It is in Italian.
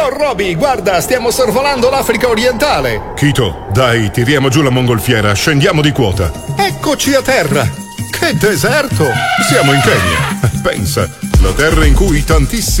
Oh Roby, guarda, stiamo sorvolando l'Africa orientale. Kito, dai, tiriamo giù la mongolfiera, scendiamo di quota. Eccoci a terra. Che deserto! Siamo in Kenya. Pensa, la terra in cui tantissimi